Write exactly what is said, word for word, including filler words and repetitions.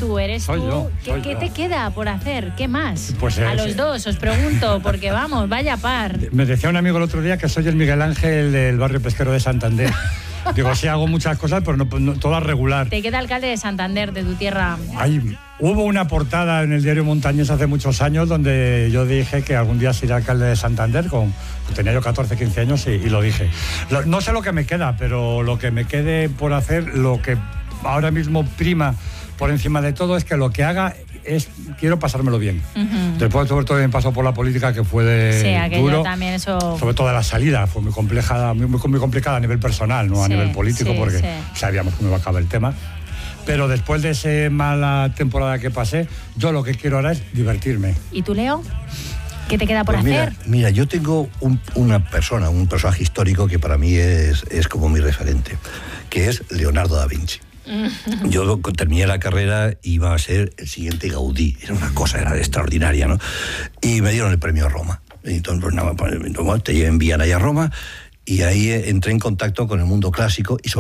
tú, eres soy tú. Yo, ¿Qué, soy ¿qué yo. te queda por hacer? ¿Qué más? Pues a es, los dos, os pregunto, porque vamos, vaya par. Me decía un amigo el otro día que soy el Miguel Ángel del barrio pesquero de Santander. Digo, sí, hago muchas cosas, pero no, no todas regular. Te queda alcalde de Santander, de tu tierra. Hay, hubo una portada en el diario Montañés hace muchos años donde yo dije que algún día sería alcalde de Santander, con, tenía yo catorce, quince años y, y lo dije. Lo, no sé lo que me queda, pero lo que me quede por hacer, lo que ahora mismo prima por encima de todo es que lo que haga es, quiero pasármelo bien. Uh-huh. Después, sobre todo, me pasó por la política, que fue de sí, aquello duro. También eso... Sobre todo la salida, fue muy compleja, muy, muy complicada a nivel personal, no sí, a nivel político, sí, porque sí. sabíamos cómo iba a acabar el tema. Pero después de esa mala temporada que pasé, yo lo que quiero ahora es divertirme. ¿Y tú, Leo? ¿Qué te queda por pues hacer? Mira, mira, yo tengo un, una persona, un personaje histórico que para mí es, es como mi referente, que es Leonardo da Vinci. Yo terminé la carrera y iba a ser el siguiente Gaudí. Era una cosa, era extraordinaria, ¿no? Y me dieron el premio Roma. Entonces, pues nada, te envían ahí a Roma y ahí entré en contacto con el mundo clásico y sobre